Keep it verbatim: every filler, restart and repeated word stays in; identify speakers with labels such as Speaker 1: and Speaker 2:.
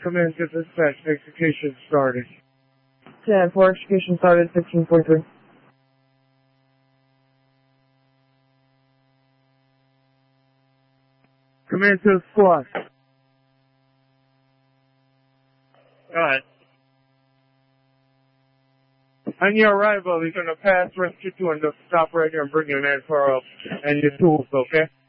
Speaker 1: Command to dispatch. Execution started.
Speaker 2: ten four, execution started, fifteen forty-three.
Speaker 1: Command to the squad. Alright. On your arrival, you're going to pass rescue two and just stop right here and bring your man for up and your tools, okay?